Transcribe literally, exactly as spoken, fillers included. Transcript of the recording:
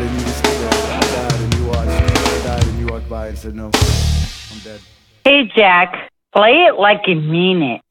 died and you just stood there. I died and you watched. I died and you walked by and said no. I'm dead. Hey, Jack, play it like you mean it.